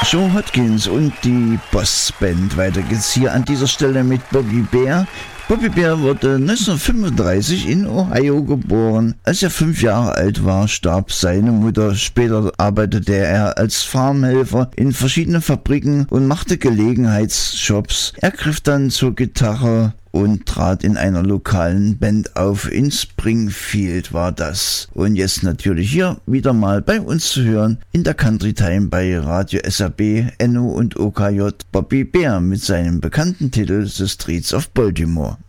Joe Hodgins und die Boss Band. Weiter geht's hier an dieser Stelle mit Bobby Bare. Bobby Bare wurde 1935 in Ohio geboren. Als er 5 Jahre alt war, starb seine Mutter. Später arbeitete er als Farmhelfer in verschiedenen Fabriken und machte Gelegenheitsjobs. Er griff dann zur Gitarre und trat in einer lokalen Band auf. In Springfield war das. Und jetzt natürlich hier wieder mal bei uns zu hören in der Country Time bei Radio SAB, Enno und OKJ, Bobby Bare mit seinem bekannten Titel The Streets of Baltimore.